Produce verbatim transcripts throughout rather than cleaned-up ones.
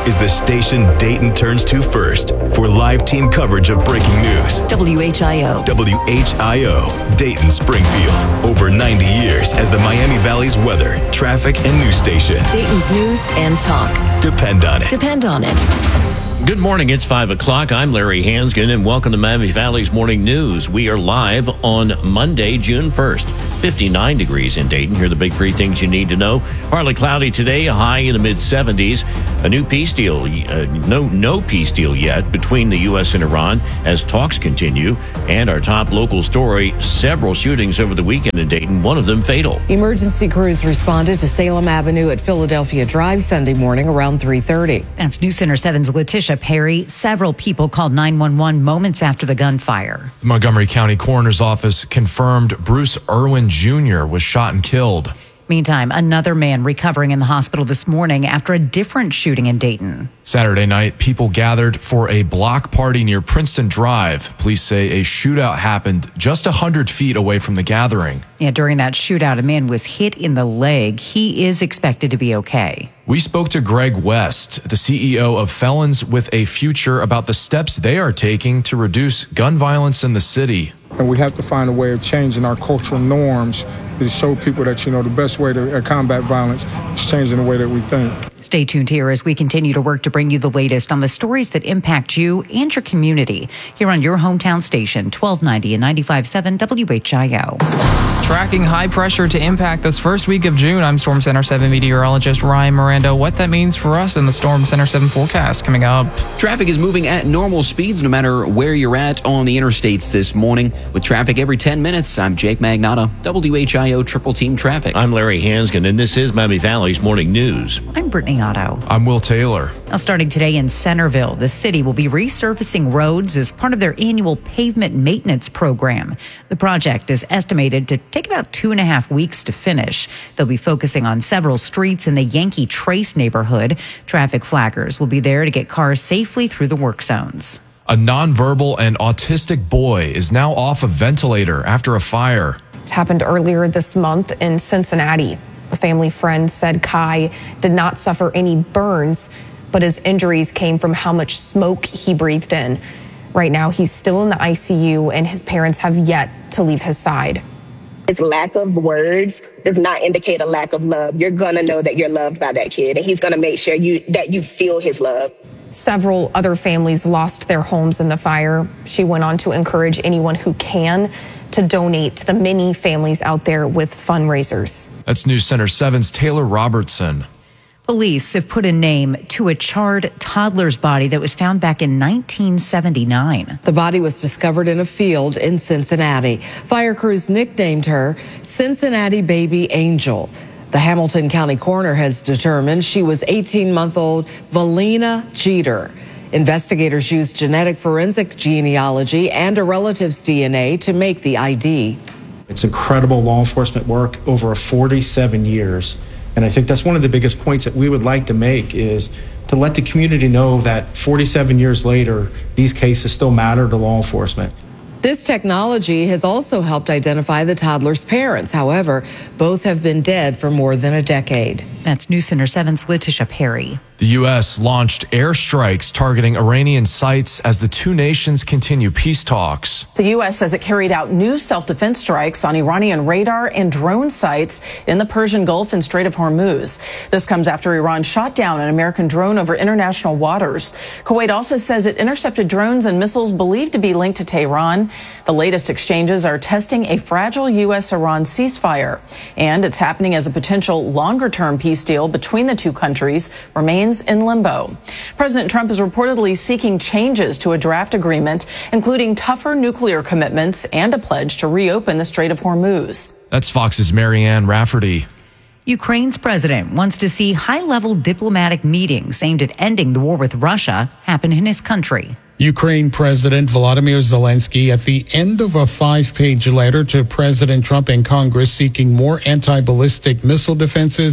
is the station Dayton turns to first for live team coverage of breaking news. W H I O. W H I O, Dayton Springfield. Over ninety years as the Miami Valley's weather, traffic, and news station. Dayton's news and talk. Depend on it. Depend on it. Good morning. It's five o'clock. I'm Larry Hansgen, and welcome to Miami Valley's Morning News. We are live on Monday, June first. fifty-nine degrees in Dayton. Here are the big three things you need to know. Partly cloudy today, a high in the mid-seventies. A new peace deal, uh, no, no peace deal yet between the U S and Iran as talks continue. And our top local story, several shootings over the weekend in Dayton, one of them fatal. Emergency crews responded to Salem Avenue at Philadelphia Drive Sunday morning around three thirty. That's News Center seven's Letitia Perry. Several people called nine one one moments after the gunfire. The Montgomery County Coroner's Office confirmed Bruce Irwin Junior was shot and killed. Meantime, another man recovering in the hospital this morning after a different shooting in Dayton. Saturday night, people gathered for a block party near Princeton Drive. Police say a shootout happened just one hundred feet away from the gathering. Yeah, during that shootout, a man was hit in the leg. He is expected to be okay. We spoke to Greg West, the C E O of Felons with a Future, about the steps they are taking to reduce gun violence in the city. And we have to find a way of changing our cultural norms to show people that, you know, the best way to combat violence is changing the way that we think. Stay tuned here as we continue to work to bring you the latest on the stories that impact you and your community here on your hometown station, twelve ninety and ninety-five point seven W H I O. Tracking high pressure to impact this first week of June, I'm Storm Center seven meteorologist Ryan Miranda. What that means for us in the Storm Center seven forecast coming up. Traffic is moving at normal speeds no matter where you're at on the interstates this morning. With traffic every ten minutes, I'm Jake Magnotta, W H I O Triple Team Traffic. I'm Larry Hansgen, and this is Miami Valley's Morning News. I'm Brittany Otto. I'm Will Taylor. Now, starting today in Centerville, the city will be resurfacing roads as part of their annual pavement maintenance program. The project is estimated to take about two and a half weeks to finish. They'll be focusing on several streets in the Yankee Trace neighborhood. Traffic flaggers will be there to get cars safely through the work zones. A nonverbal and autistic boy is now off a ventilator after a fire. It happened earlier this month in Cincinnati. A family friend said Kai did not suffer any burns, but his injuries came from how much smoke he breathed in. Right now, he's still in the I C U, and his parents have yet to leave his side. His lack of words does not indicate a lack of love. You're going to know that you're loved by that kid, and he's going to make sure you that you feel his love. Several other families lost their homes in the fire. She went on to encourage anyone who can to donate to the many families out there with fundraisers. That's News Center seven's Taylor Robertson. Police have put a name to a charred toddler's body that was found back in nineteen seventy-nine. The body was discovered in a field in Cincinnati. Fire crews nicknamed her Cincinnati Baby Angel. The Hamilton County coroner has determined she was eighteen-month-old Valina Jeter. Investigators used genetic forensic genealogy and a relative's D N A to make the I D. It's incredible law enforcement work over forty-seven years. And I think that's one of the biggest points that we would like to make is to let the community know that forty-seven years later, these cases still matter to law enforcement. This technology has also helped identify the toddler's parents. However, both have been dead for more than a decade. That's News Center seven's Letitia Perry. The U S launched airstrikes targeting Iranian sites as the two nations continue peace talks. The U S says it carried out new self-defense strikes on Iranian radar and drone sites in the Persian Gulf and Strait of Hormuz. This comes after Iran shot down an American drone over international waters. Kuwait also says it intercepted drones and missiles believed to be linked to Tehran. The latest exchanges are testing a fragile U S Iran ceasefire, and it's happening as a potential longer-term peace deal between the two countries remains in limbo. President Trump is reportedly seeking changes to a draft agreement, including tougher nuclear commitments and a pledge to reopen the Strait of Hormuz. That's Fox's Marianne Rafferty. Ukraine's president wants to see high-level diplomatic meetings aimed at ending the war with Russia happen in his country. Ukraine President Volodymyr Zelensky at the end of a five-page letter to President Trump and Congress seeking more anti-ballistic missile defenses,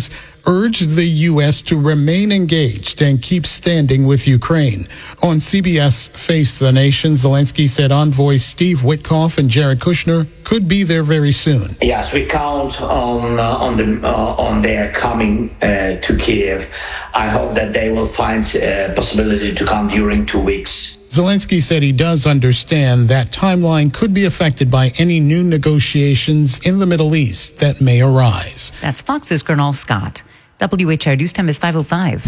urged the U S to remain engaged and keep standing with Ukraine. On C B S Face the Nation, Zelensky said envoys Steve Witkoff and Jared Kushner could be there very soon. Yes, we count on uh, on the uh, on their coming uh, to Kiev. I hope that they will find a possibility to come during two weeks. Zelensky said he does understand that timeline could be affected by any new negotiations in the Middle East that may arise. That's Fox's Gernal Scott. W H O News Time is five oh five.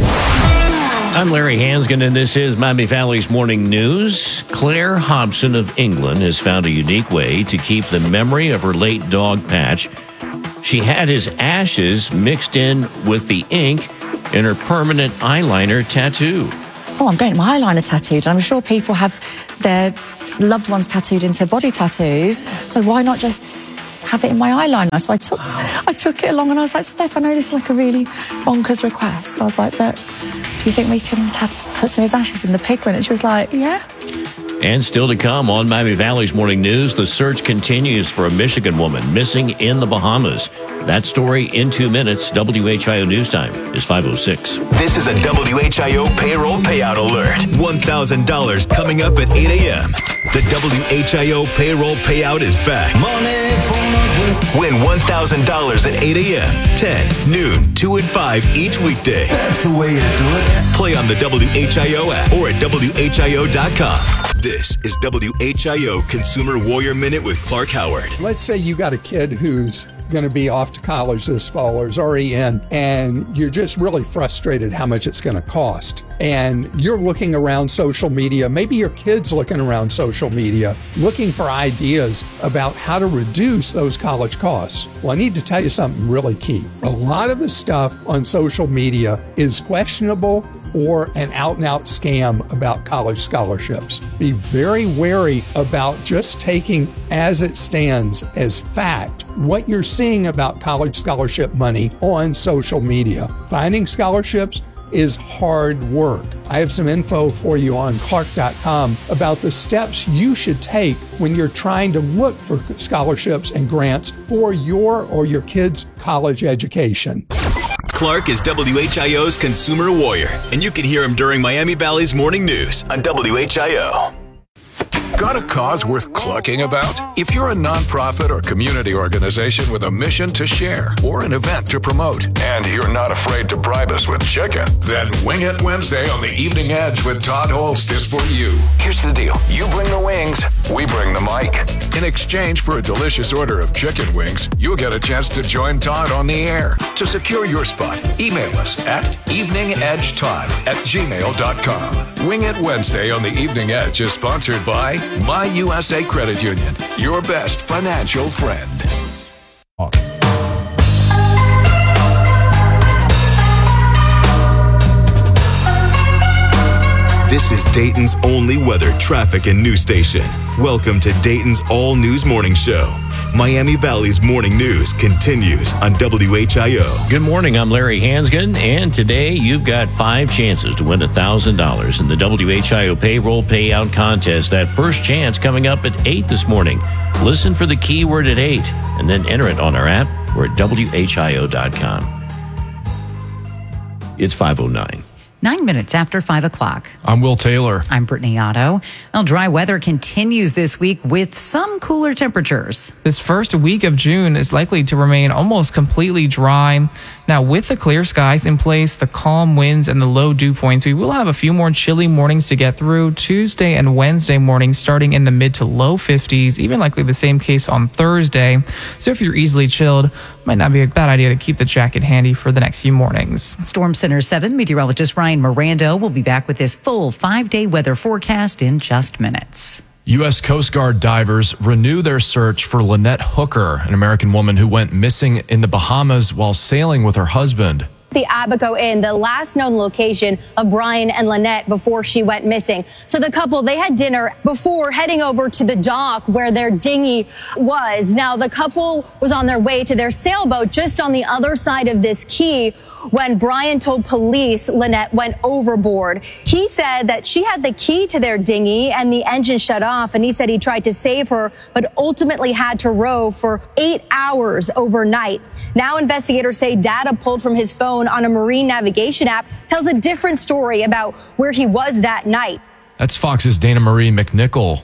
I'm Larry Hansgen, and this is Miami Valley's Morning News. Claire Hobson of England has found a unique way to keep the memory of her late dog, Patch. She had his ashes mixed in with the ink in her permanent eyeliner tattoo. Oh, I'm getting my eyeliner tattooed. I'm sure people have their loved ones tattooed into body tattoos. So why not just have it in my eyeliner? So I took I took it along and I was like, Steph, I know this is like a really bonkers request. I was like, but do you think we can tat- put some of his ashes in the pigment? And she was like, yeah. And still to come on Miami Valley's Morning News, the search continues for a Michigan woman missing in the Bahamas. That story in two minutes. W H I O News Time is five oh six. This is a W H I O payroll payout alert. one thousand dollars coming up at eight a.m. The W H I O payroll payout is back. Money for my Win one thousand dollars at eight a.m., ten, noon, two, and five each weekday. That's the way to do it. Play on the W H I O app or at W H I O dot com. This is W H I O Consumer Warrior Minute with Clark Howard. Let's say you got a kid who's going to be off to college this fall or is already in, and you're just really frustrated how much it's going to cost. And you're looking around social media, maybe your kid's looking around social media, looking for ideas about how to reduce those college costs. Well, I need to tell you something really key. A lot of the stuff on social media is questionable or an out-and-out scam about college scholarships. Be very wary about just taking as it stands as fact what you're seeing about college scholarship money on social media. Finding scholarships is hard work. I have some info for you on clark dot com about the steps you should take when you're trying to look for scholarships and grants for your or your kid's college education. Clark is W H I O's Consumer Warrior, and you can hear him during Miami Valley's Morning News on W H I O. Got a cause worth clucking about? If you're a nonprofit or community organization with a mission to share or an event to promote, and you're not afraid to bribe us with chicken, then Wing It Wednesday on the Evening Edge with Todd Holst is for you. Here's the deal. You bring the wings, we bring the mic. In exchange for a delicious order of chicken wings, you'll get a chance to join Todd on the air. To secure your spot, email us at eveningedgetodd at gmail dot com. Wing It Wednesday on the Evening Edge is sponsored by My U S A Credit Union, your best financial friend. This is Dayton's only weather, traffic, and news station. Welcome to Dayton's All News Morning Show. Miami Valley's Morning News continues on W H I O. Good morning, I'm Larry Hansgen, and today you've got five chances to win one thousand dollars in the W H I O Payroll Payout Contest. That first chance coming up at eight this morning. Listen for the keyword at eight, and then enter it on our app or at W H I O dot com. It's five oh nine. Nine minutes after five o'clock. I'm Will Taylor. I'm Brittany Otto. Well, dry weather continues this week with some cooler temperatures. This first week of June is likely to remain almost completely dry. Now, with the clear skies in place, the calm winds, and the low dew points, we will have a few more chilly mornings to get through. Tuesday and Wednesday mornings starting in the mid to low fifties, even likely the same case on Thursday. So if you're easily chilled, might not be a bad idea to keep the jacket handy for the next few mornings. Storm Center seven meteorologist Ryan Miranda will be back with his full five-day weather forecast in just minutes. U S Coast Guard divers renew their search for Lynette Hooker, an American woman who went missing in the Bahamas while sailing with her husband. The Abaco Inn, the last known location of Brian and Lynette before she went missing. So the couple, they had dinner before heading over to the dock where their dinghy was. Now, the couple was on their way to their sailboat just on the other side of this key when Brian told police Lynette went overboard. He said that she had the key to their dinghy and the engine shut off, and he said he tried to save her, but ultimately had to row for eight hours overnight. Now investigators say data pulled from his phone on a marine navigation app tells a different story about where he was that night. That's Fox's Dana Marie McNichol.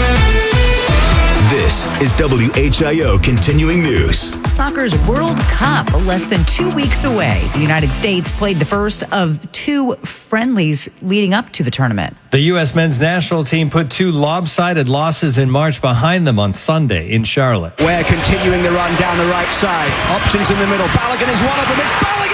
This is W H I O Continuing News. Soccer's World Cup, less than two weeks away. The United States played the first of two friendlies leading up to the tournament. The U S men's national team put two lopsided losses in March behind them on Sunday in Charlotte. We're continuing the run down the right side. Options in the middle. Balogun is one of them. It's Balogun!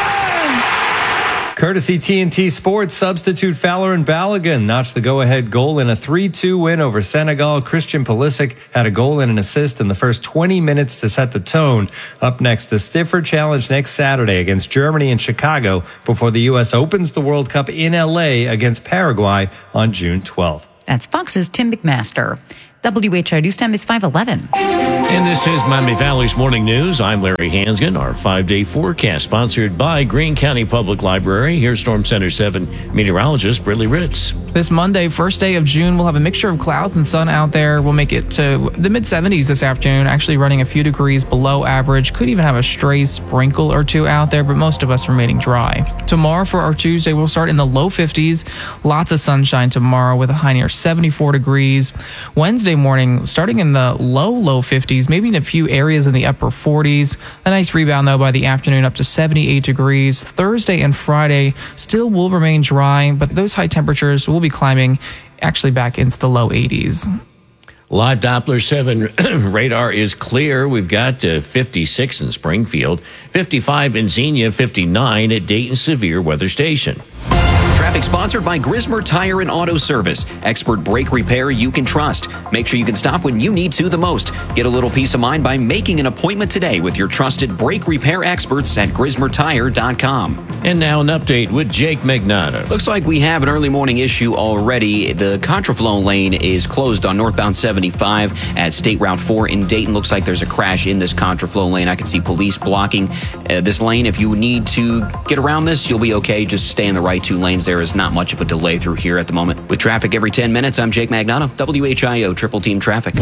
Courtesy T N T Sports, substitute Fowler and Balogun notched the go-ahead goal in a three two win over Senegal. Christian Pulisic had a goal and an assist in the first twenty minutes to set the tone. Up next, the stiffer challenge next Saturday against Germany and Chicago before the U S opens the World Cup in L A against Paraguay on June twelfth. That's Fox's Tim McMaster. W H I O News Time is five eleven. And this is Miami Valley's Morning News. I'm Larry Hansgen. Our five-day forecast sponsored by Greene County Public Library. Here's Storm Center seven meteorologist Bridley Ritz. This Monday, first day of June, we'll have a mixture of clouds and sun out there. We'll make it to the mid seventies this afternoon, actually running a few degrees below average. Could even have a stray sprinkle or two out there, but most of us remaining dry. Tomorrow for our Tuesday, we'll start in the low fifties. Lots of sunshine tomorrow with a high near seventy-four degrees. Wednesday morning, starting in the low, low fifties, maybe in a few areas in the upper forties. A nice rebound, though, by the afternoon up to seventy-eight degrees. Thursday and Friday still will remain dry, but those high temperatures will be climbing actually back into the low eighties. Live Doppler seven radar is clear. We've got uh, fifty-six in Springfield, fifty-five in Xenia, fifty-nine at Dayton Severe Weather Station. Traffic sponsored by Grismer Tire and Auto Service. Expert brake repair you can trust. Make sure you can stop when you need to the most. Get a little peace of mind by making an appointment today with your trusted brake repair experts at grismer tire dot com. And now an update with Jake Magnotta. Looks like we have an early morning issue already. The contraflow lane is closed on northbound seventy-five at State Route four in Dayton. Looks like there's a crash in this contraflow lane. I can see police blocking uh, this lane. If you need to get around this, you'll be okay. Just stay in the right two lanes. There is not much of a delay through here at the moment. With traffic every ten minutes, I'm Jake Magnotta, W H I O Triple Team Traffic.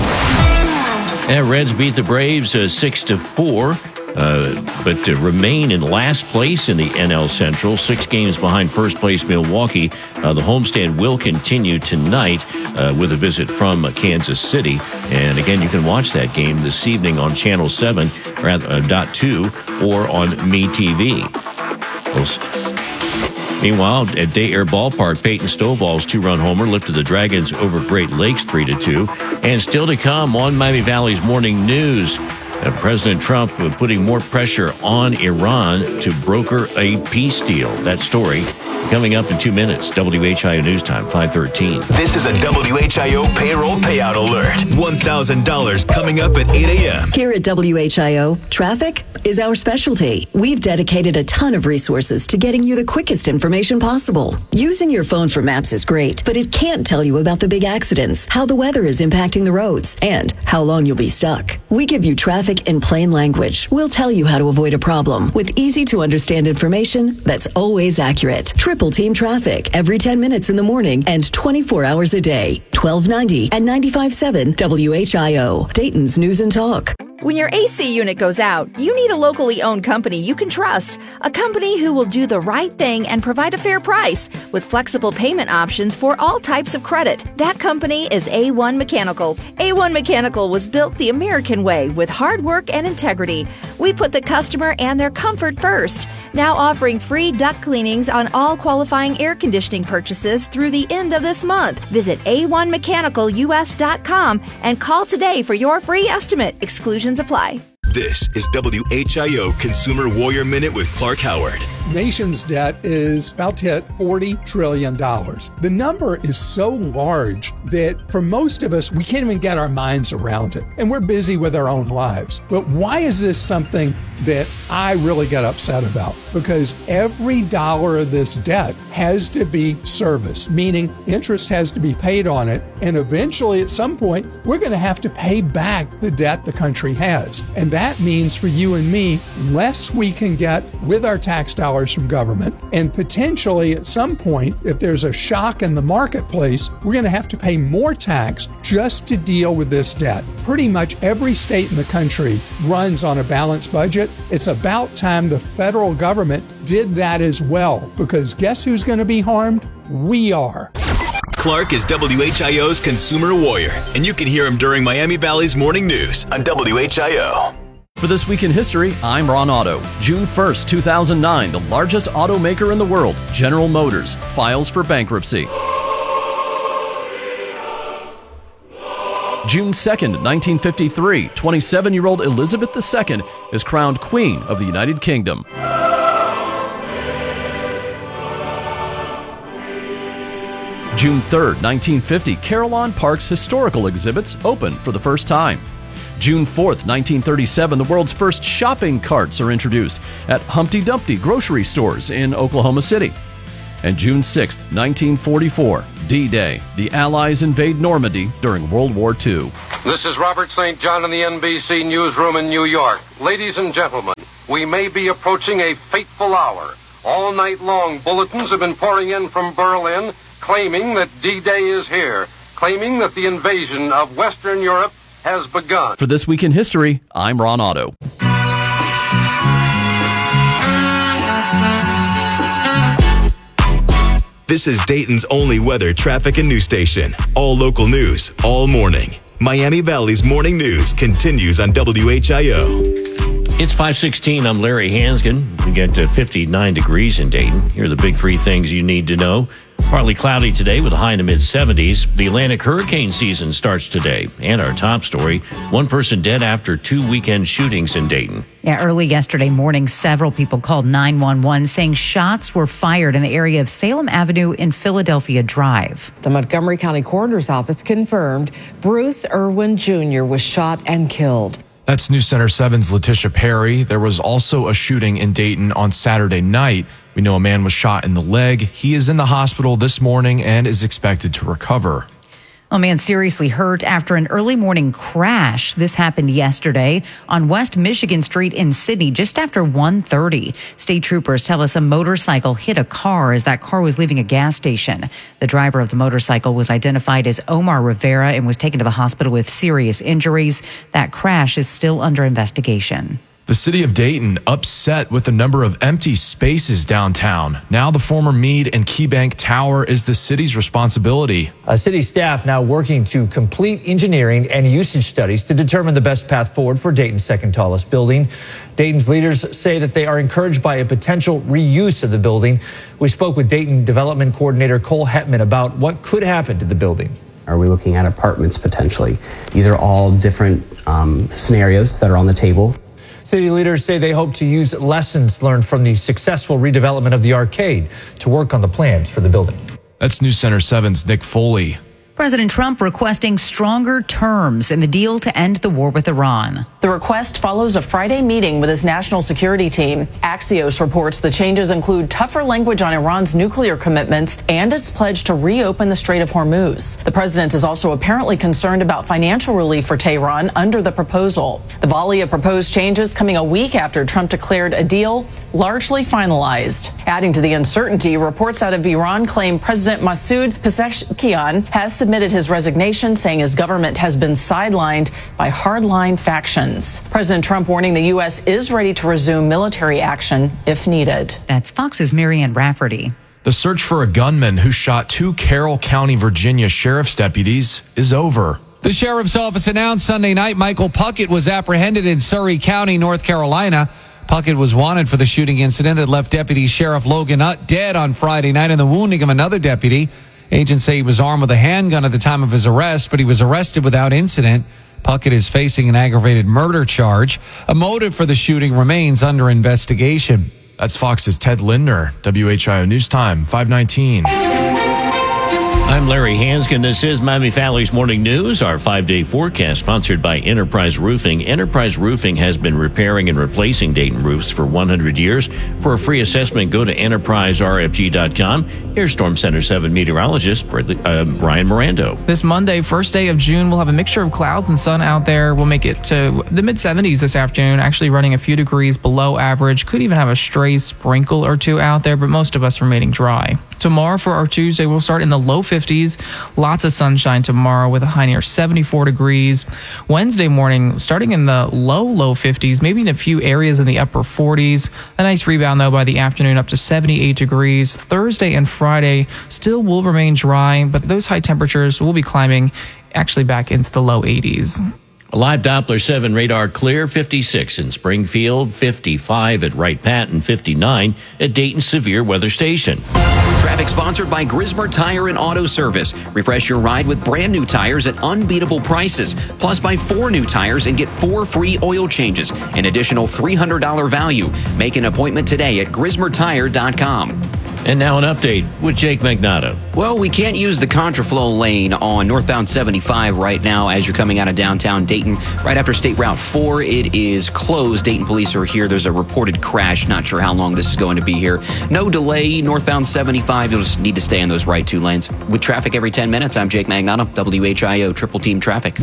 Yeah, Reds beat the Braves uh, six to four. Uh, but to remain in last place in the N L Central, six games behind first place Milwaukee. Uh, the homestand will continue tonight uh, with a visit from uh, Kansas City. And again, you can watch that game this evening on Channel seven, rather, uh, dot two, or on MeTV. Meanwhile, at Day Air Ballpark, Peyton Stovall's two-run homer lifted the Dragons over Great Lakes three to two. And still to come on Miami Valley's Morning News, Uh, President Trump uh, putting more pressure on Iran to broker a peace deal. That story coming up in two minutes. W H I O News Time, five thirteen. This is a W H I O payroll payout alert. one thousand dollars coming up at eight a.m. Here at W H I O, traffic is our specialty. We've dedicated a ton of resources to getting you the quickest information possible. Using your phone for maps is great, but it can't tell you about the big accidents, how the weather is impacting the roads, and how long you'll be stuck. We give you traffic in plain language. We'll tell you how to avoid a problem with easy-to-understand information that's always accurate. Triple Team Traffic every ten minutes in the morning and twenty-four hours a day. twelve ninety and ninety-five point seven W H I O, Dayton's News and Talk. When your A C unit goes out, you need a locally owned company you can trust. A company who will do the right thing and provide a fair price with flexible payment options for all types of credit. That company is A one Mechanical. A one Mechanical was built the American way with hard work and integrity. We put the customer and their comfort first. Now offering free duct cleanings on all qualifying air conditioning purchases through the end of this month. Visit A one mechanical U S dot com and call today for your free estimate. Exclusions apply. This is W H I O Consumer Warrior Minute with Clark Howard. Nation's debt is about to hit forty trillion dollars. The number is so large that for most of us, we can't even get our minds around it. And we're busy with our own lives. But why is this something that I really get upset about? Because every dollar of this debt has to be serviced, meaning interest has to be paid on it. And eventually, at some point, we're going to have to pay back the debt the country has. And that that means for you and me, less we can get with our tax dollars from government. And potentially at some point, if there's a shock in the marketplace, we're going to have to pay more tax just to deal with this debt. Pretty much every state in the country runs on a balanced budget. It's about time the federal government did that as well, because guess who's going to be harmed? We are. Clark is W H I O's consumer warrior, and you can hear him during Miami Valley's morning news on W H I O. For This Week in History, I'm Ron Otto. June first, two thousand nine, the largest automaker in the world, General Motors, files for bankruptcy. June second, nineteen fifty-three, twenty-seven-year-old Elizabeth the Second is crowned Queen of the United Kingdom. June third, nineteen fifty, Carillon Park's historical exhibits open for the first time. June fourth, nineteen thirty-seven, the world's first shopping carts are introduced at Humpty Dumpty grocery stores in Oklahoma City. And June sixth, nineteen forty-four, D-Day, the Allies invade Normandy during World War Two. This is Robert Saint John in the N B C newsroom in New York. Ladies and gentlemen, we may be approaching a fateful hour. All night long, bulletins have been pouring in from Berlin claiming that D-Day is here, claiming that the invasion of Western Europe has begun. For This Week in History, I'm Ron Otto. This is Dayton's only weather, traffic, and news station. All local news, all morning. Miami Valley's morning news continues on W H I O. It's five sixteen. I'm Larry Hansgen. We get to fifty-nine degrees in Dayton. Here are the big three things you need to know. Partly cloudy today with a high in the mid-seventies. The Atlantic hurricane season starts today. And our top story, one person dead after two weekend shootings in Dayton. Yeah, early yesterday morning, several people called nine one one saying shots were fired in the area of Salem Avenue and Philadelphia Drive. The Montgomery County Coroner's Office confirmed Bruce Irwin Junior was shot and killed. That's News Center seven's Letitia Perry. There was also a shooting in Dayton on Saturday night. We know a man was shot in the leg. He is in the hospital this morning and is expected to recover. A man seriously hurt after an early morning crash. This happened yesterday on West Michigan Street in Sydney just after one thirty. State troopers tell us a motorcycle hit a car as that car was leaving a gas station. The driver of the motorcycle was identified as Omar Rivera and was taken to the hospital with serious injuries. That crash is still under investigation. The city of Dayton upset with the number of empty spaces downtown. Now the former Meade and KeyBank Tower is the city's responsibility. A city staff now working to complete engineering and usage studies to determine the best path forward for Dayton's second tallest building. Dayton's leaders say that they are encouraged by a potential reuse of the building. We spoke with Dayton Development Coordinator Cole Hetman about what could happen to the building. Are we looking at apartments potentially? These are all different um, scenarios that are on the table. City leaders say they hope to use lessons learned from the successful redevelopment of the arcade to work on the plans for the building. That's News Center seven's Nick Foley. President Trump requesting stronger terms in the deal to end the war with Iran. The request follows a Friday meeting with his national security team. Axios reports the changes include tougher language on Iran's nuclear commitments and its pledge to reopen the Strait of Hormuz. The president is also apparently concerned about financial relief for Tehran under the proposal. The volley of proposed changes coming a week after Trump declared a deal largely finalized. Adding to the uncertainty, reports out of Iran claim President Masoud Pezeshkian has submitted his resignation, saying his government has been sidelined by hardline factions. President Trump warning the U S is ready to resume military action if needed. That's Fox's Marianne Rafferty. The search for a gunman who shot two Carroll County, Virginia sheriff's deputies is over. The sheriff's office announced Sunday night Michael Puckett was apprehended in Surrey County, North Carolina. Puckett was wanted for the shooting incident that left Deputy Sheriff Logan Utt dead on Friday night and the wounding of another deputy. Agents say he was armed with a handgun at the time of his arrest, but he was arrested without incident. Puckett is facing an aggravated murder charge. A motive for the shooting remains under investigation. That's Fox's Ted Lindner, W H I O News Time, five nineteen. I'm Larry Hanskin. This is Miami Valley's Morning News, our five-day forecast sponsored by Enterprise Roofing. Enterprise Roofing has been repairing and replacing Dayton roofs for one hundred years. For a free assessment, go to enterprise r f g dot com. Here's Storm Center seven meteorologist uh, Brian Mirando. This Monday, first day of June, we'll have a mixture of clouds and sun out there. We'll make it to the mid seventies this afternoon, actually running a few degrees below average. Could even have a stray sprinkle or two out there, but most of us remaining dry. Tomorrow for our Tuesday, we'll start in the low fifties. Lots of sunshine tomorrow with a high near seventy-four degrees. Wednesday morning, starting in the low, low fifties, maybe in a few areas in the upper forties. A nice rebound, though, by the afternoon up to seventy-eight degrees. Thursday and Friday still will remain dry, but those high temperatures will be climbing actually back into the low eighties. Live Doppler seven radar clear, fifty-six in Springfield, fifty-five at Wright Patton, fifty-nine at Dayton Severe Weather Station. Traffic sponsored by Grismer Tire and Auto Service. Refresh your ride with brand new tires at unbeatable prices. Plus, buy four new tires and get four free oil changes. An additional three hundred dollars value. Make an appointment today at grismer tire dot com. And now an update with Jake Magnato. Well, we can't use the contraflow lane on northbound seventy-five right now as you're coming out of downtown Dayton. Right after State Route four, it is closed. Dayton police are here. There's a reported crash. Not sure how long this is going to be here. No delay, northbound seventy-five. You'll just need to stay in those right two lanes. With traffic every ten minutes, I'm Jake Magnato, W H I O Triple Team Traffic.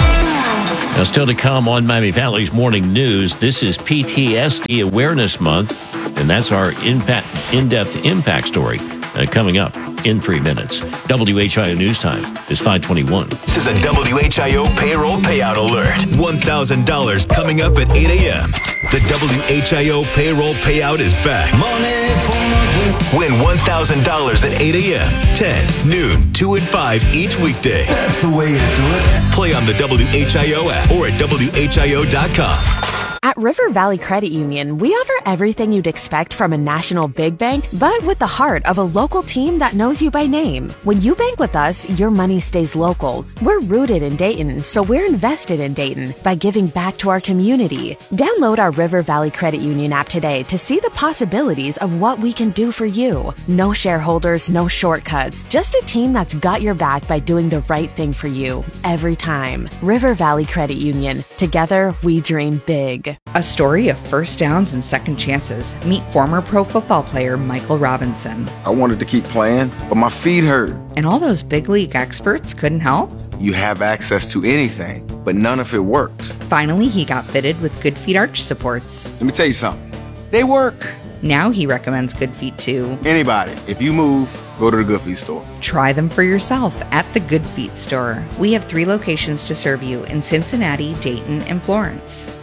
Now, still to come on Miami Valley's Morning News, this is P T S D Awareness Month, and that's our impact, in-depth impact story uh, coming up in three minutes. W H I O News Time is five twenty-one. This is a W H I O payroll payout alert. one thousand dollars coming up at eight a.m. The W H I O payroll payout is back. Money for nothing. Win one thousand dollars at eight a.m., ten, noon, two, and five each weekday. That's the way you do it. Play on the W H I O app or at W H I O dot com. At River Valley Credit Union, we offer everything you'd expect from a national big bank, but with the heart of a local team that knows you by name. When you bank with us, your money stays local. We're rooted in Dayton, so we're invested in Dayton by giving back to our community. Download our River Valley Credit Union app today to see the possibilities of what we can do for you. No shareholders, no shortcuts, just a team that's got your back by doing the right thing for you every time. River Valley Credit Union. Together, we dream big. A story of first downs and second chances. Meet former pro football player Michael Robinson. I wanted to keep playing, but my feet hurt. And all those big league experts couldn't help? You have access to anything, but none of it worked. Finally, he got fitted with Good Feet arch supports. Let me tell you something. They work. Now he recommends Good Feet to anybody. If you move, go to the Good Feet store. Try them for yourself at the Good Feet store. We have three locations to serve you in Cincinnati, Dayton, and Florence.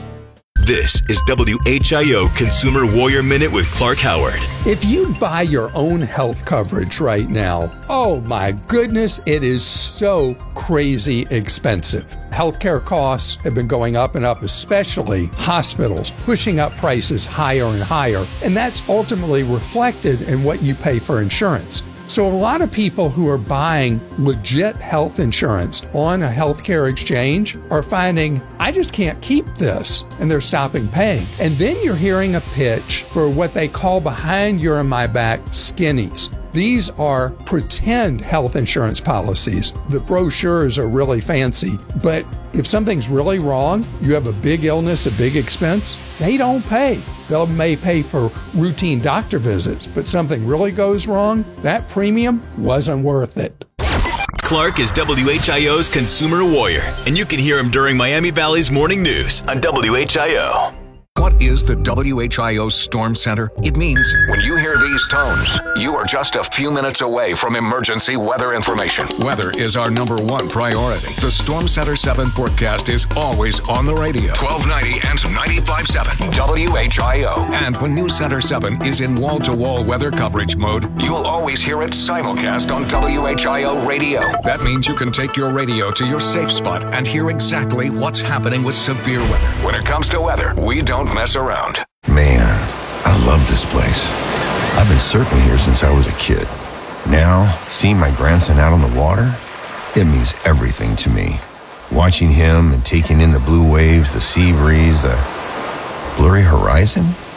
This is W H I O Consumer Warrior Minute with Clark Howard. If you buy your own health coverage right now, oh my goodness, it is so crazy expensive. Healthcare costs have been going up and up, especially hospitals, pushing up prices higher and higher. And that's ultimately reflected in what you pay for insurance. So a lot of people who are buying legit health insurance on a healthcare exchange are finding, I just can't keep this, and they're stopping paying. And then you're hearing a pitch for what they call behind your and my back skinnies. These are pretend health insurance policies. The brochures are really fancy, but if something's really wrong, you have a big illness, a big expense, they don't pay. They may pay for routine doctor visits, but something really goes wrong, that premium wasn't worth it. Clark is W H I O's Consumer Warrior, and you can hear him during Miami Valley's Morning News on W H I O. What is the W H I O Storm Center? It means when you hear these tones, you are just a few minutes away from emergency weather information. Weather is our number one priority. The Storm Center seven forecast is always on the radio. twelve ninety and ninety-five point seven W H I O. And when News Center seven is in wall-to-wall weather coverage mode, you'll always hear it simulcast on W H I O radio. That means you can take your radio to your safe spot and hear exactly what's happening with severe weather. When it comes to weather, we don't mess around. Man, I love this place. I've been surfing here since I was a kid. Now, seeing my grandson out on the water, it means everything to me. Watching him and taking in the blue waves, the sea breeze, the blurry horizon,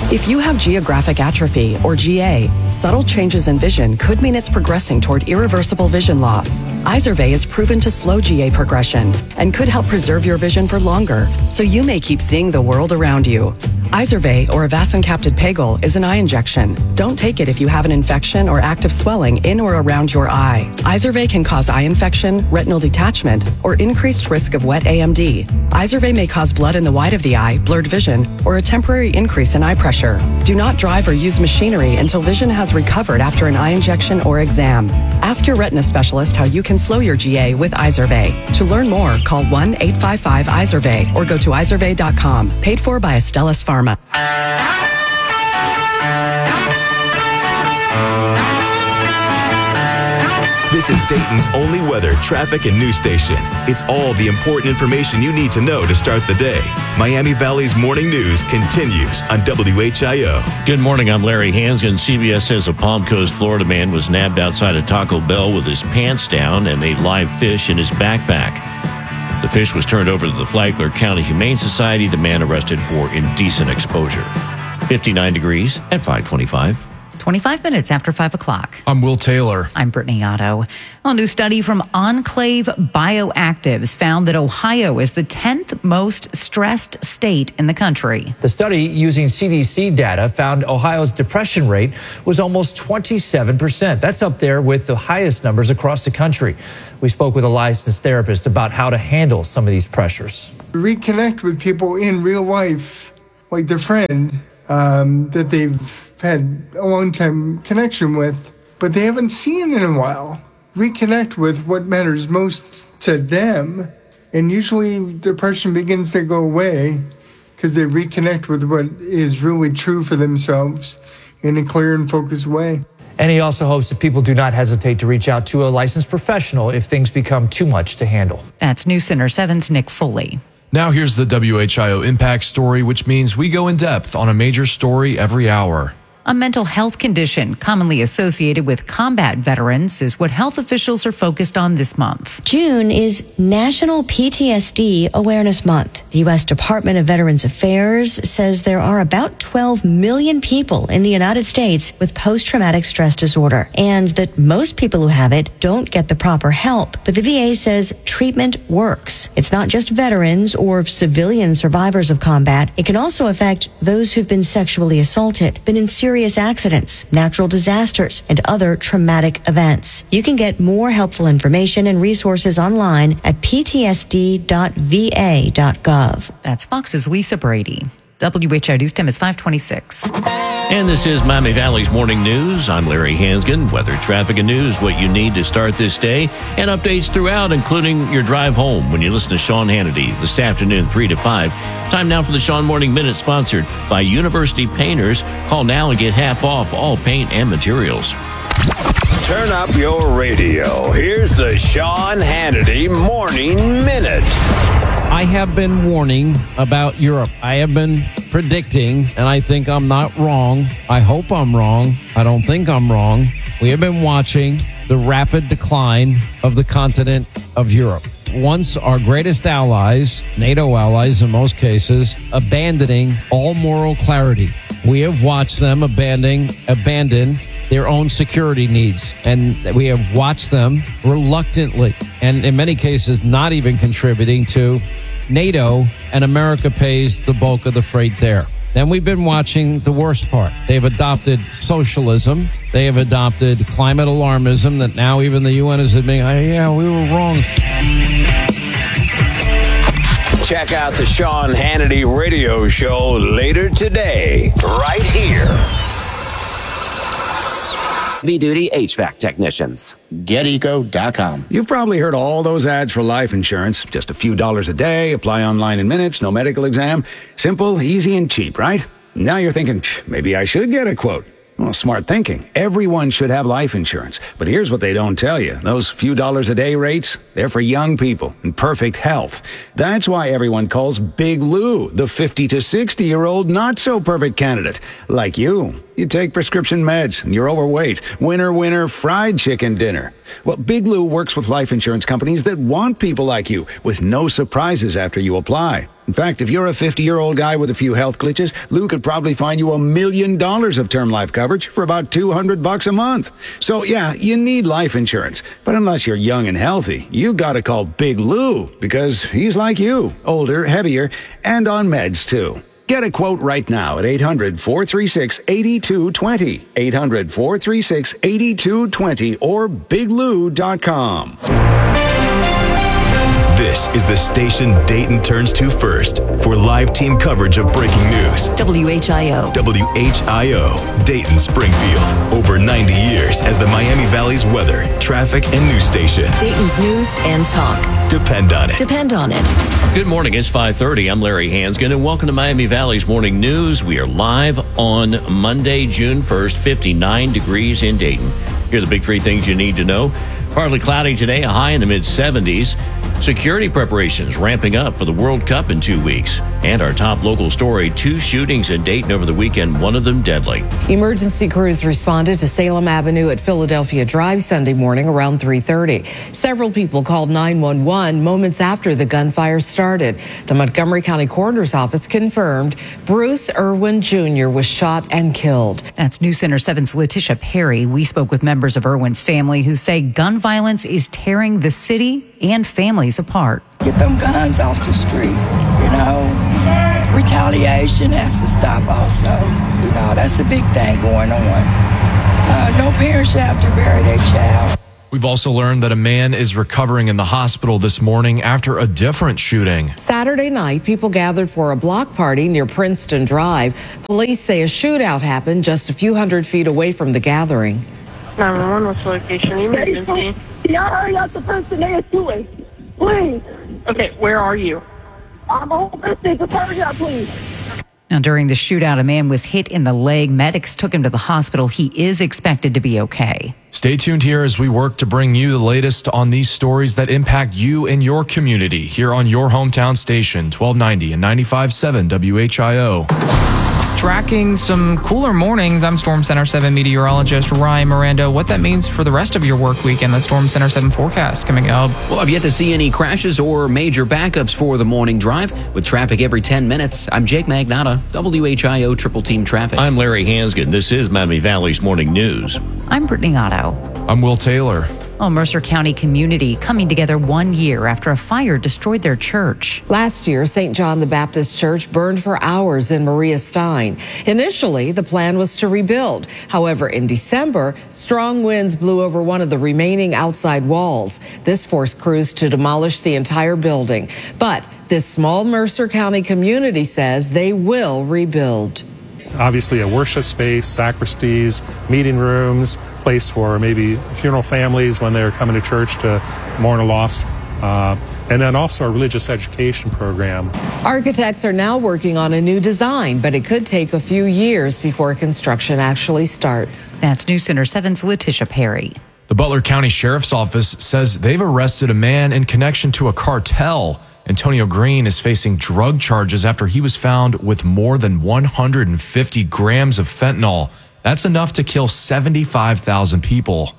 If you have geographic atrophy, or G A, subtle changes in vision could mean it's progressing toward irreversible vision loss. Izervay is proven to slow G A progression and could help preserve your vision for longer, so you may keep seeing the world around you. Izervay, or avacincaptad pegol, is an eye injection. Don't take it if you have an infection or active swelling in or around your eye. Izervay can cause eye infection, retinal detachment, or increased risk of wet A M D. Izervay may cause blood in the white of the eye, blurred vision, or a temporary increase in eye pressure. Do not drive or use machinery until vision has recovered after an eye injection or exam. Ask your retina specialist how you can slow your G A with Izervay. To learn more, call one eight five five Izervay or go to izervay dot com. Paid for by Astellas Pharma. This is Dayton's only weather, traffic, and news station. It's all the important information you need to know to start the day. Miami Valley's Morning News continues on W H I O. Good morning, I'm Larry Hansgen. C B S says a Palm Coast, Florida man was nabbed outside a Taco Bell with his pants down and a live fish in his backpack. The fish was turned over to the Flagler County Humane Society. The man arrested for indecent exposure. fifty-nine degrees at five twenty-five. twenty-five minutes after five o'clock. I'm Will Taylor. I'm Brittany Otto. A new study from Enclave Bioactives found that Ohio is the tenth most stressed state in the country. The study, using C D C data, found Ohio's depression rate was almost twenty-seven percent. That's up there with the highest numbers across the country. We spoke with a licensed therapist about how to handle some of these pressures. Reconnect with people in real life, like their friend um, that they've had a long time connection with, but they haven't seen in a while. Reconnect with what matters most to them, and usually depression begins to go away because they reconnect with what is really true for themselves in a clear and focused way. And he also hopes that people do not hesitate to reach out to a licensed professional if things become too much to handle. That's News Center seven's Nick Foley. Now here's the W H I O Impact Story, which means we go in depth on a major story every hour. A mental health condition commonly associated with combat veterans is what health officials are focused on this month. June is National P T S D Awareness Month. The U S Department of Veterans Affairs says there are about twelve million people in the United States with post-traumatic stress disorder, and that most people who have it don't get the proper help. But the V A says treatment works. It's not just veterans or civilian survivors of combat. It can also affect those who've been sexually assaulted, been in serious Serious accidents, natural disasters, and other traumatic events. You can get more helpful information and resources online at p t s d dot v a dot gov. That's Fox's Lisa Brady. W H I O News Time is five twenty-six. And this is Miami Valley's Morning News. I'm Larry Hansgen. Weather, traffic, and news, what you need to start this day, and updates throughout, including your drive home when you listen to Sean Hannity this afternoon, three to five. Time now for the Sean Morning Minute, sponsored by University Painters. Call now and get half off all paint and materials. Turn up your radio. Here's the Sean Hannity Morning Minute. I have been warning about Europe. I have been predicting, and I think I'm not wrong. I hope I'm wrong. I don't think I'm wrong. We have been watching the rapid decline of the continent of Europe. Once our greatest allies, NATO allies in most cases, abandoning all moral clarity. We have watched them abandon, abandon their own security needs. And we have watched them reluctantly, and in many cases not even contributing to NATO, and America pays the bulk of the freight there. Then we've been watching the worst part. They've adopted socialism. They have adopted climate alarmism that now even the U N is admitting, oh, yeah, we were wrong. Check out the Sean Hannity radio show later today, right here. V-Duty H V A C technicians. Get eco dot com. You've probably heard all those ads for life insurance. Just a few dollars a day, apply online in minutes, no medical exam. Simple, easy, and cheap, right? Now you're thinking, maybe I should get a quote. Well, smart thinking. Everyone should have life insurance. But here's what they don't tell you. Those few dollars a day rates, they're for young people in perfect health. That's why everyone calls Big Lou the fifty to sixty-year-old not-so-perfect candidate. Like you. You take prescription meds and you're overweight. Winner, winner, fried chicken dinner. Well, Big Lou works with life insurance companies that want people like you with no surprises after you apply. In fact, if you're a fifty-year-old guy with a few health glitches, Lou could probably find you a million dollars of term life coverage for about two hundred bucks a month. So yeah, you need life insurance. But unless you're young and healthy, you gotta call Big Lou, because he's like you, older, heavier, and on meds too. Get a quote right now at eight hundred, four three six, eight two two zero, eight hundred, four three six, eight two two zero, or big lou dot com. This is the station Dayton turns to first for live team coverage of breaking news. W H I O. W H I O, Dayton Springfield. Over ninety years as the Miami Valley's weather, traffic, and news station. Dayton's news and talk. Depend on it. Depend on it. Good morning. It's five thirty. I'm Larry Hansgen, and welcome to Miami Valley's Morning News. We are live on Monday, June first, fifty-nine degrees in Dayton. Here are the big three things you need to know. Partly cloudy today, a high in the mid-seventies. Security preparations ramping up for the World Cup in two weeks. And our top local story, two shootings in Dayton over the weekend, one of them deadly. Emergency crews responded to Salem Avenue at Philadelphia Drive Sunday morning around three thirty. Several people called nine one one moments after the gunfire started. The Montgomery County Coroner's Office confirmed Bruce Irwin Junior was shot and killed. That's News Center seven's Letitia Perry. We spoke with members of Irwin's family who say gun violence is tearing the city and families apart. Get them guns off the street, you know. Retaliation has to stop also. You know, that's a big thing going on. Uh, no parent should have to bury their child. We've also learned that a man is recovering in the hospital this morning after a different shooting. Saturday night, people gathered for a block party near Princeton Drive. Police say a shootout happened just a few hundred feet away from the gathering. nine one one, what's the location? Emergency. Y'all hurry up, the person they're shooting. Please. Okay, where are you? I'm on Princeton, just hurry up, please. Now, during the shootout, a man was hit in the leg. Medics took him to the hospital. He is expected to be okay. Stay tuned here as we work to bring you the latest on these stories that impact you and your community here on your hometown station, twelve ninety and ninety-five point seven W H I O. Tracking some cooler mornings, I'm Storm Center seven meteorologist Ryan Miranda. What that means for the rest of your work week and the Storm Center seven forecast coming up. Well, I've yet to see any crashes or major backups for the morning drive with traffic every ten minutes. I'm Jake Magnotta, W H I O Triple Team Traffic. I'm Larry Hansgen. This is Miami Valley's Morning News. I'm Brittany Otto. I'm Will Taylor. Oh, Mercer County community coming together one year after a fire destroyed their church. Last year, Saint John the Baptist Church burned for hours in Maria Stein. Initially, the plan was to rebuild. However, in December, strong winds blew over one of the remaining outside walls. This forced crews to demolish the entire building. But this small Mercer County community says they will rebuild. Obviously a worship space, sacristies, meeting rooms, place for maybe funeral families when they're coming to church to mourn a loss, uh, and then also a religious education program. Architects are now working on a new design, but it could take a few years before construction actually starts. That's News Center seven's Letitia Perry. The Butler County Sheriff's Office says they've arrested a man in connection to a cartel. Antonio Green is facing drug charges after he was found with more than one hundred fifty grams of fentanyl. That's enough to kill seventy-five thousand people.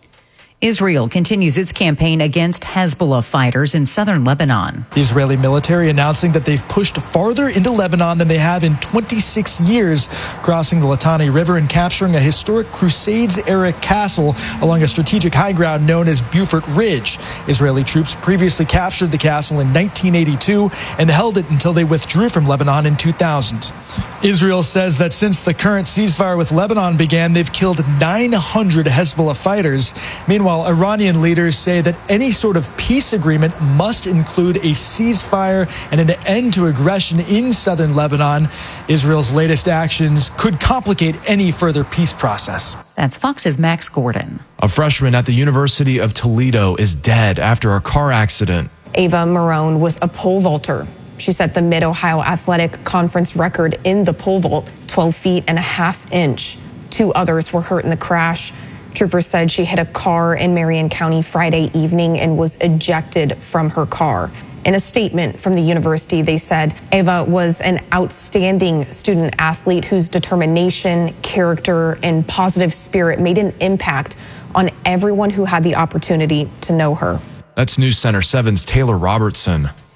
Israel continues its campaign against Hezbollah fighters in southern Lebanon. The Israeli military announcing that they've pushed farther into Lebanon than they have in twenty-six years, crossing the Litani River and capturing a historic Crusades-era castle along a strategic high ground known as Beaufort Ridge. Israeli troops previously captured the castle in nineteen eighty-two and held it until they withdrew from Lebanon in two thousand. Israel says that since the current ceasefire with Lebanon began, they've killed nine hundred Hezbollah fighters. Meanwhile, Iranian leaders say that any sort of peace agreement must include a ceasefire and an end to aggression in southern Lebanon. Israel's latest actions could complicate any further peace process. That's Fox's Max Gordon. A freshman at the University of Toledo is dead after a car accident. Ava Marone was a pole vaulter. She set the Mid-Ohio Athletic Conference record in the pole vault, twelve feet and a half inch. Two others were hurt in the crash. Troopers said she hit a car in Marion County Friday evening and was ejected from her car. In a statement from the university, they said Ava was an outstanding student athlete whose determination, character, and positive spirit made an impact on everyone who had the opportunity to know her. That's News Center seven's Taylor Robertson.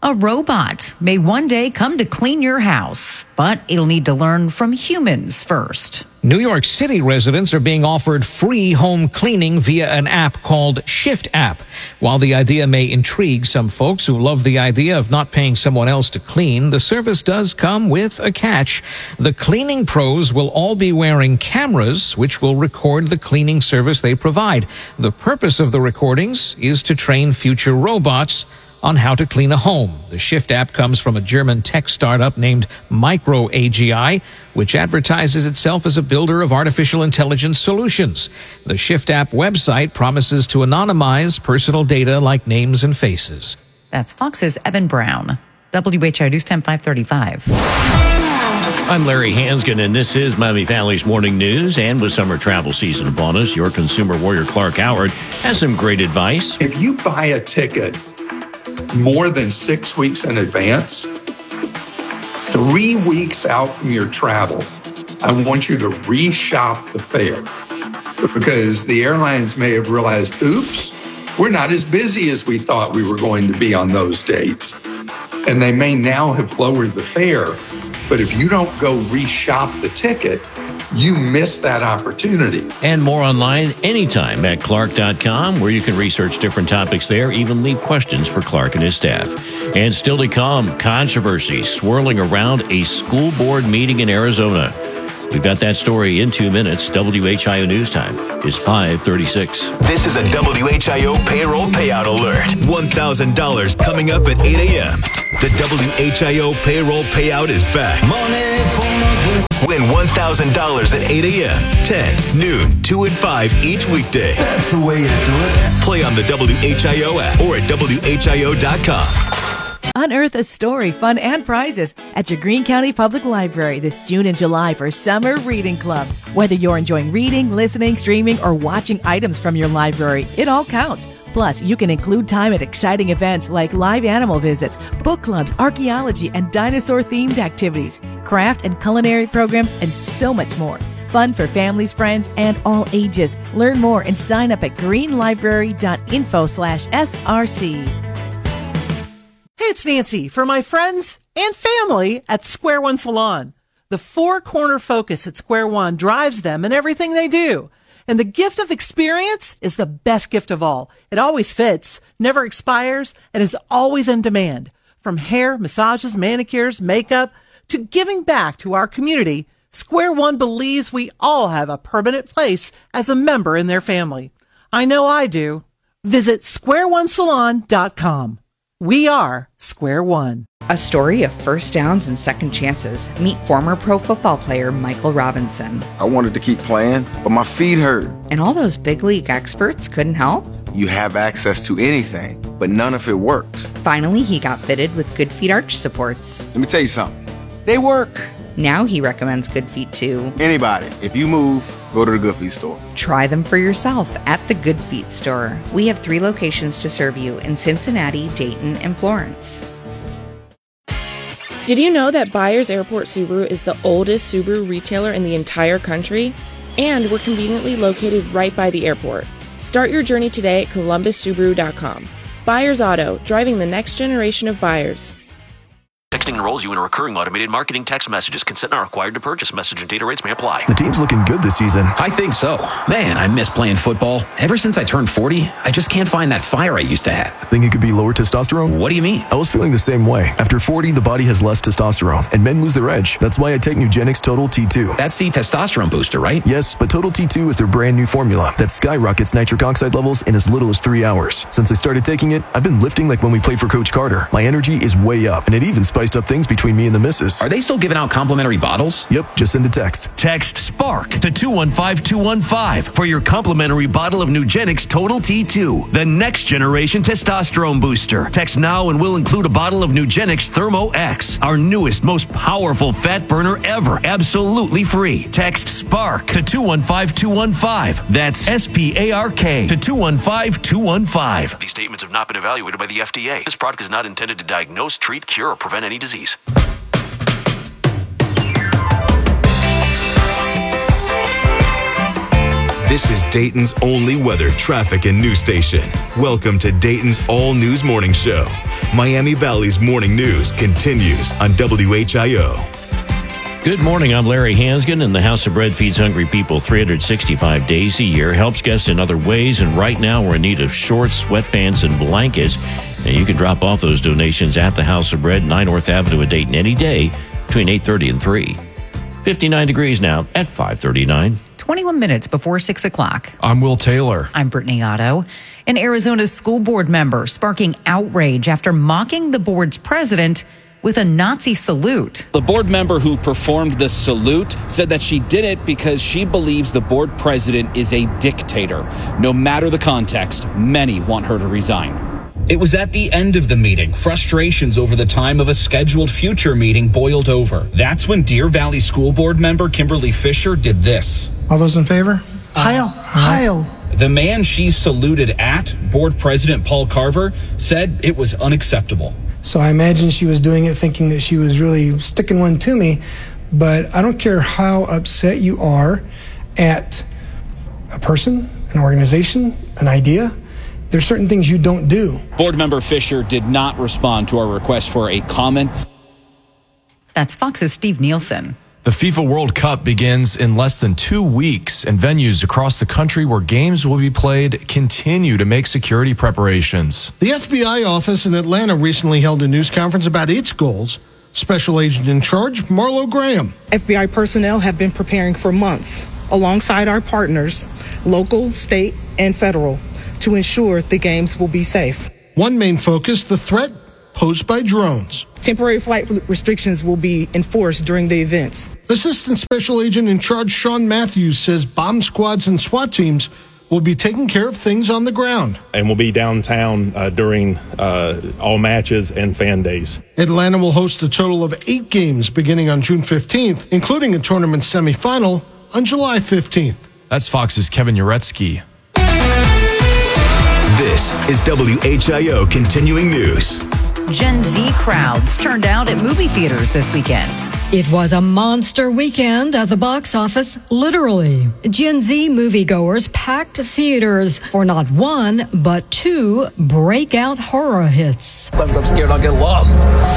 A robot may one day come to clean your house, but it'll need to learn from humans first. New York City residents are being offered free home cleaning via an app called Shift App. While the idea may intrigue some folks who love the idea of not paying someone else to clean, the service does come with a catch. The cleaning pros will all be wearing cameras, which will record the cleaning service they provide. The purpose of the recordings is to train future robots on how to clean a home. The Shift app comes from a German tech startup named Micro A G I, which advertises itself as a builder of artificial intelligence solutions. The Shift app website promises to anonymize personal data like names and faces. That's Fox's Evan Brown. W H I News Time five thirty-five. I'm Larry Hansgen, and this is Miami Valley's Morning News. And with summer travel season upon us, your consumer warrior Clark Howard has some great advice. If you buy a ticket more than six weeks in advance, three weeks out from your travel, I want you to reshop the fare, because the airlines may have realized, oops, we're not as busy as we thought we were going to be on those dates. And they may now have lowered the fare. But if you don't go reshop the ticket, you miss that opportunity. And more online anytime at clark dot com, where you can research different topics there, even leave questions for Clark and his staff. And still to come, controversy swirling around a school board meeting in Arizona. We've got that story in two minutes. W H I O News Time is five thirty-six. This is a W H I O payroll payout alert. one thousand dollars coming up at eight a.m. The W H I O payroll payout is back. Money for nothing. Win one thousand dollars at eight a.m., ten, noon, two, and five each weekday. That's the way you do it. Play on the W H I O app or at W H I O dot com. Unearth a story, fun, and prizes at your Greene County Public Library this June and July for Summer Reading Club. Whether you're enjoying reading, listening, streaming, or watching items from your library, it all counts. Plus, you can include time at exciting events like live animal visits, book clubs, archaeology, and dinosaur-themed activities, craft and culinary programs, and so much more. Fun for families, friends, and all ages. Learn more and sign up at greenlibrary.info slash SRC. Hey, it's Nancy for my friends and family at Square One Salon. The four-corner focus at Square One drives them in everything they do. And the gift of experience is the best gift of all. It always fits, never expires, and is always in demand. From hair, massages, manicures, makeup, to giving back to our community, Square One believes we all have a permanent place as a member in their family. I know I do. Visit square one salon dot com. We are Square One. A story of first downs and second chances. Meet former pro football player Michael Robinson. I wanted to keep playing, but my feet hurt. And all those big league experts couldn't help? You have access to anything, but none of it worked. Finally, he got fitted with Good Feet arch supports. Let me tell you something. They work. Now he recommends Good Feet to anybody. If you move, go to the Good Feet store. Try them for yourself at the Good Feet store. We have three locations to serve you in Cincinnati, Dayton, and Florence. Did you know that Byers Airport Subaru is the oldest Subaru retailer in the entire country? And we're conveniently located right by the airport. Start your journey today at columbus subaru dot com. Byers Auto, driving the next generation of buyers. Texting enrolls you in a recurring automated marketing text messages. Consent not required to purchase. Message and data rates may apply. The team's looking good this season. I think so. Man, I miss playing football. Ever since I turned forty, I just can't find that fire I used to have. Think it could be lower testosterone? What do you mean? I was feeling the same way. After forty, the body has less testosterone, and men lose their edge. That's why I take Nugenix Total T two. That's the testosterone booster, right? Yes, but Total T two is their brand new formula that skyrockets nitric oxide levels in as little as three hours. Since I started taking it, I've been lifting like when we played for Coach Carter. My energy is way up, and it even spiced up things between me and the missus. Are they still giving out complimentary bottles? Yep, just send a text. Text SPARK to two one five two one five for your complimentary bottle of Nugenix Total T two, the next generation testosterone booster. Text now and we'll include a bottle of Nugenix Thermo X, our newest, most powerful fat burner ever, absolutely free. Text SPARK to two one five two one five. That's S P A R K to two one five two one five. These statements have not been evaluated by the F D A. This product is not intended to diagnose, treat, cure, or prevent any disease. This is Dayton's only weather, traffic, and news station. Welcome to Dayton's All News Morning Show. Miami Valley's morning news continues on W H I O. Good morning. I'm Larry Hansgen, and the House of Bread feeds hungry people three hundred sixty-five days a year, helps guests in other ways, and right now we're in need of shorts, sweatpants, and blankets. And you can drop off those donations at the House of Bread, nine North Avenue in Dayton, any day between eight thirty and three. fifty-nine degrees now at five thirty-nine. twenty-one minutes before six o'clock. I'm Will Taylor. I'm Brittany Otto. An Arizona school board member sparking outrage after mocking the board's president with a Nazi salute. The board member who performed the salute said that she did it because she believes the board president is a dictator. No matter the context, many want her to resign. It was at the end of the meeting. Frustrations over the time of a scheduled future meeting boiled over. That's when Deer Valley School Board member Kimberly Fisher did this. All those in favor? Heil, Heil. The man she saluted at, Board President Paul Carver, said it was unacceptable. So I imagine she was doing it thinking that she was really sticking one to me, but I don't care how upset you are at a person, an organization, an idea. There's certain things you don't do. Board member Fisher did not respond to our request for a comment. That's Fox's Steve Nielsen. The FIFA World Cup begins in less than two weeks, and venues across the country where games will be played continue to make security preparations. The F B I office in Atlanta recently held a news conference about its goals. Special Agent in Charge, Marlo Graham. F B I personnel have been preparing for months, alongside our partners, local, state, and federal, to ensure the games will be safe. One main focus, the threat posed by drones. Temporary flight restrictions will be enforced during the events. Assistant Special Agent in Charge Sean Matthews says bomb squads and SWAT teams will be taking care of things on the ground. And we'll be downtown uh, during uh, all matches and fan days. Atlanta will host a total of eight games beginning on June fifteenth, including a tournament semifinal on July fifteenth. That's Fox's Kevin Uretsky. This is W H I O Continuing News. Gen Z crowds turned out at movie theaters this weekend. It was a monster weekend at the box office, literally. Gen Z moviegoers packed theaters for not one, but two breakout horror hits. I'm scared I'll get lost.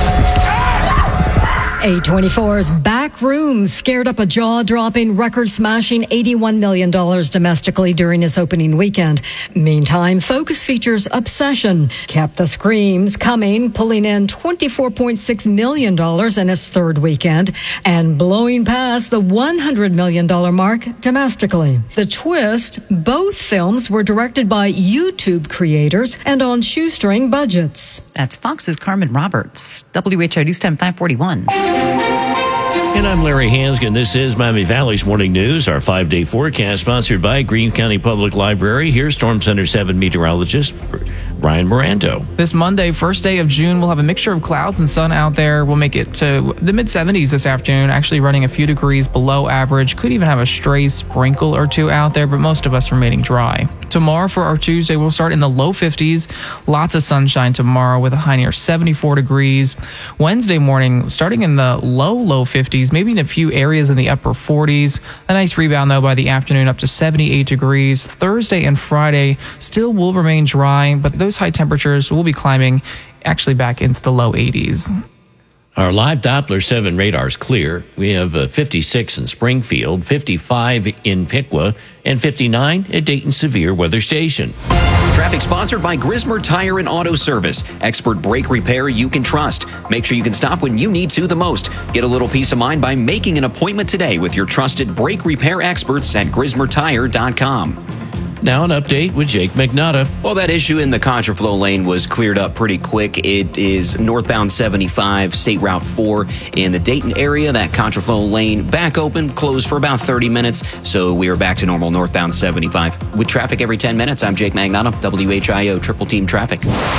A twenty-four's Back Room scared up a jaw-dropping, record-smashing eighty-one million dollars domestically during its opening weekend. Meantime, Focus Features' Obsession kept the screams coming, pulling in twenty-four point six million dollars in its third weekend and blowing past the one hundred million dollars mark domestically. The twist, both films were directed by YouTube creators and on shoestring budgets. That's Fox's Carmen Roberts. W H O News Time five forty-one. And I'm Larry Hansgen. This is Miami Valley's Morning News, our five-day forecast sponsored by Greene County Public Library. Here's Storm Center seven meteorologist Brian Morando. This Monday, first day of June, we'll have a mixture of clouds and sun out there. We'll make it to the mid seventies this afternoon, actually running a few degrees below average. Could even have a stray sprinkle or two out there, but most of us remaining dry. Tomorrow for our Tuesday, we'll start in the low fifties. Lots of sunshine tomorrow with a high near seventy-four degrees. Wednesday morning, starting in the low, low fifties, maybe in a few areas in the upper forties. A nice rebound, though, by the afternoon up to seventy-eight degrees. Thursday and Friday still will remain dry, but those high temperatures will be climbing actually back into the low eighties. Our live Doppler seven radar is clear. We have uh, fifty-six in Springfield, fifty-five in Piqua, and fifty-nine at Dayton Severe Weather Station. Traffic sponsored by Grismer Tire and Auto Service. Expert brake repair you can trust. Make sure you can stop when you need to the most. Get a little peace of mind by making an appointment today with your trusted brake repair experts at grismer tire dot com. Now an update with Jake McNutta. Well, that issue in the contraflow lane was cleared up pretty quick. It is northbound seventy-five, State Route four in the Dayton area. That contraflow lane back open, closed for about thirty minutes. So we are back to normal northbound seventy-five. With traffic every ten minutes, I'm Jake McNutta, W H I O Triple Team Traffic.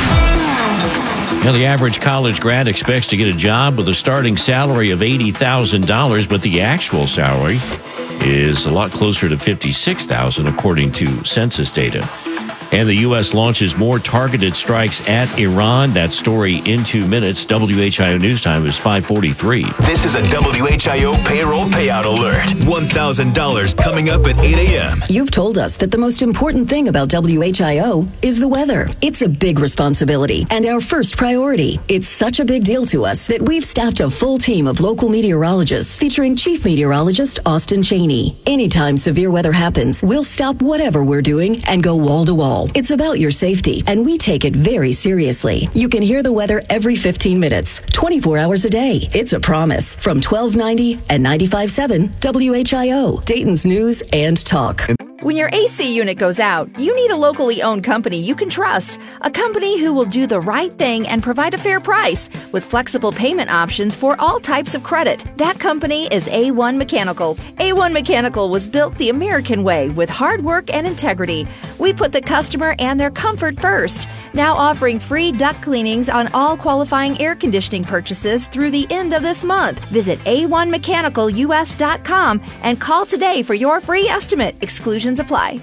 Now, the average college grad expects to get a job with a starting salary of eighty thousand dollars, but the actual salary is a lot closer to fifty-six thousand dollars according to census data. And the U S launches more targeted strikes at Iran. That story in two minutes. W H I O News Time is five forty-three. This is a W H I O payroll payout alert. one thousand dollars coming up at eight a.m. You've told us that the most important thing about W H I O is the weather. It's a big responsibility and our first priority. It's such a big deal to us that we've staffed a full team of local meteorologists featuring Chief Meteorologist Austin Cheney. Anytime severe weather happens, we'll stop whatever we're doing and go wall to wall. It's about your safety, and we take it very seriously. You can hear the weather every fifteen minutes, twenty-four hours a day. It's a promise. From twelve ninety and ninety-five point seven W H I O, Dayton's News and Talk. When your A C unit goes out, you need a locally owned company you can trust. A company who will do the right thing and provide a fair price with flexible payment options for all types of credit. That company is A one Mechanical. A one Mechanical was built the American way with hard work and integrity. We put the customer and their comfort first. Now offering free duct cleanings on all qualifying air conditioning purchases through the end of this month. Visit A one mechanical U S dot com and call today for your free estimate. Exclusions apply.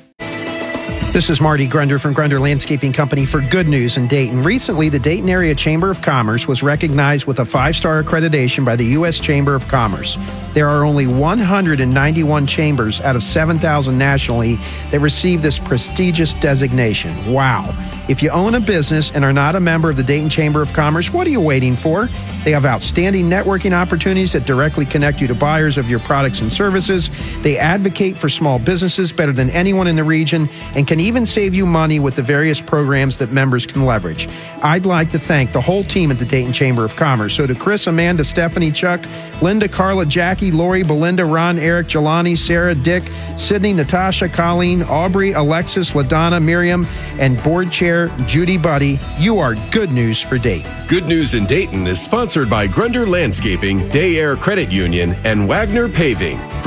This is Marty Grunder from Grunder Landscaping Company for Good News in Dayton. Recently, the Dayton Area Chamber of Commerce was recognized with a five-star accreditation by the U S Chamber of Commerce. There are only one hundred ninety-one chambers out of seven thousand nationally that receive this prestigious designation. Wow. If you own a business and are not a member of the Dayton Chamber of Commerce, what are you waiting for? They have outstanding networking opportunities that directly connect you to buyers of your products and services. They advocate for small businesses better than anyone in the region and can even save you money with the various programs that members can leverage. I'd like to thank the whole team at the Dayton Chamber of Commerce. So to Chris, Amanda, Stephanie, Chuck, Linda, Carla, Jackie, Lori, Belinda, Ron, Eric, Jelani, Sarah, Dick, Sydney, Natasha, Colleen, Aubrey, Alexis, LaDonna, Miriam, and board chair Judy Buddy, you are good news for Dayton. Good News in Dayton is sponsored by Grunder Landscaping, Day Air Credit Union, and Wagner Paving.